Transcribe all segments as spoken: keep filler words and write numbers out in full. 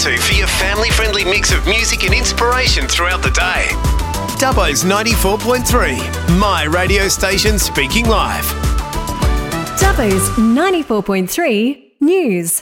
to for your family-friendly mix of music and inspiration throughout the day. Dubbo's ninety-four point three, my radio station speaking live. Dubbo's ninety-four point three News.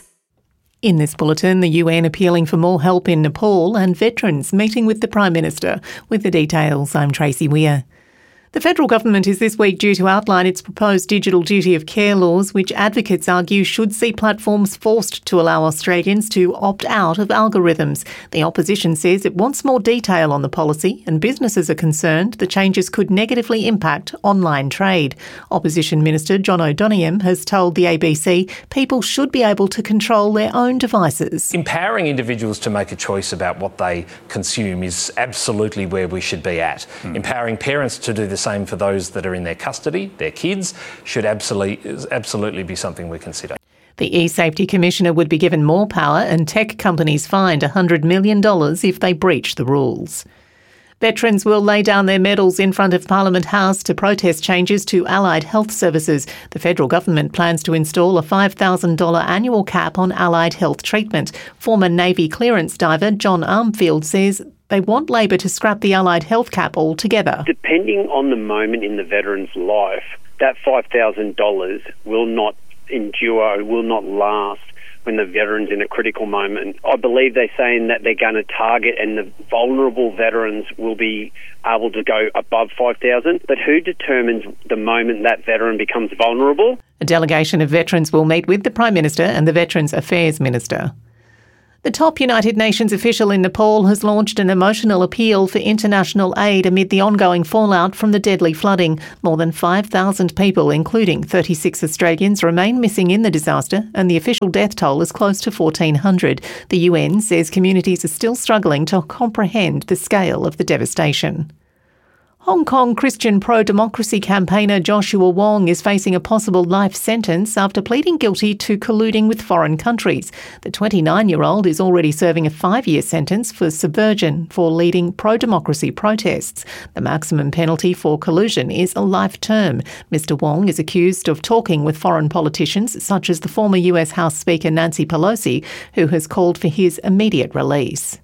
In this bulletin, the U N appealing for more help in Nepal and veterans meeting with the Prime Minister. With the details, I'm Tracy Weir. The federal government is this week due to outline its proposed digital duty of care laws, which advocates argue should see platforms forced to allow Australians to opt out of algorithms. The opposition says it wants more detail on the policy, and businesses are concerned the changes could negatively impact online trade. Opposition Minister John O'Donoghue has told the A B C people should be able to control their own devices. Empowering individuals to make a choice about what they consume is absolutely where we should be at. Mm. Empowering parents to do the same for those that are in their custody, their kids, should absolutely, absolutely be something we consider. The eSafety Commissioner would be given more power and tech companies fined one hundred million dollars if they breach the rules. Veterans will lay down their medals in front of Parliament House to protest changes to allied health services. The federal government plans to install a five thousand dollars annual cap on allied health treatment. Former Navy clearance diver John Armfield says they want Labor to scrap the allied health cap altogether. Depending on the moment in the veteran's life, that five thousand dollars will not endure, will not last when the veteran's in a critical moment. I believe they're saying that they're going to target and the vulnerable veterans will be able to go above five thousand dollars. But who determines the moment that veteran becomes vulnerable? A delegation of veterans will meet with the Prime Minister and the Veterans Affairs Minister. The top United Nations official in Nepal has launched an emotional appeal for international aid amid the ongoing fallout from the deadly flooding. More than five thousand people, including thirty-six Australians, remain missing in the disaster, and the official death toll is close to fourteen hundred. The U N says communities are still struggling to comprehend the scale of the devastation. Hong Kong Christian pro-democracy campaigner Joshua Wong is facing a possible life sentence after pleading guilty to colluding with foreign countries. The twenty-nine-year-old is already serving a five-year sentence for subversion for leading pro-democracy protests. The maximum penalty for collusion is a life term. Mister Wong is accused of talking with foreign politicians such as the former U S House Speaker Nancy Pelosi, who has called for his immediate release.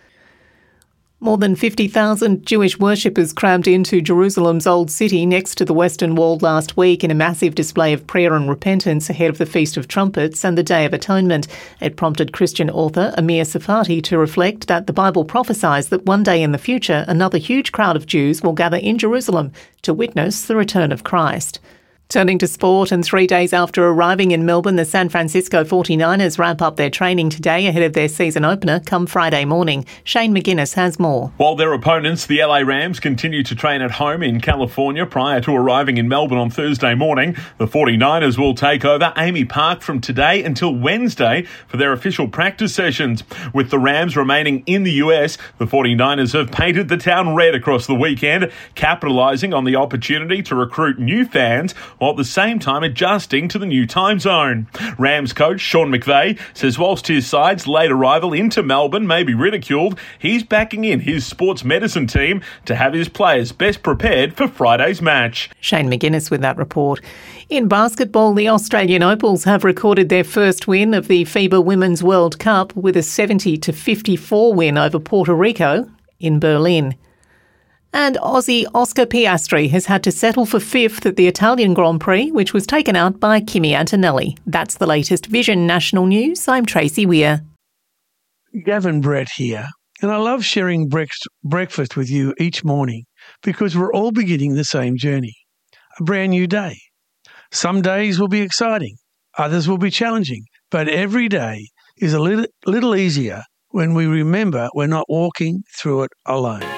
More than fifty thousand Jewish worshippers crammed into Jerusalem's Old City next to the Western Wall last week in a massive display of prayer and repentance ahead of the Feast of Trumpets and the Day of Atonement. It prompted Christian author Amir Safati to reflect that the Bible prophesies that one day in the future another huge crowd of Jews will gather in Jerusalem to witness the return of Christ. Turning to sport, and three days after arriving in Melbourne, the San Francisco forty-niners wrap up their training today ahead of their season opener come Friday morning. Shane McGuinness has more. While their opponents, the L A Rams, continue to train at home in California prior to arriving in Melbourne on Thursday morning, the forty-niners will take over Amy Park from today until Wednesday for their official practice sessions. With the Rams remaining in the U S, the forty-niners have painted the town red across the weekend, capitalising on the opportunity to recruit new fans while at the same time adjusting to the new time zone. Rams coach Sean McVay says whilst his side's late arrival into Melbourne may be ridiculed, he's backing in his sports medicine team to have his players best prepared for Friday's match. Shane McGuinness with that report. In basketball, the Australian Opals have recorded their first win of the FIBA Women's World Cup with a seventy to fifty-four win over Puerto Rico in Berlin. And Aussie Oscar Piastri has had to settle for fifth at the Italian Grand Prix, which was taken out by Kimi Antonelli. That's the latest Vision National News. I'm Tracy Weir. Gavin Brett here, and I love sharing breakfast with you each morning because we're all beginning the same journey, a brand new day. Some days will be exciting, others will be challenging, but every day is a little, little easier when we remember we're not walking through it alone.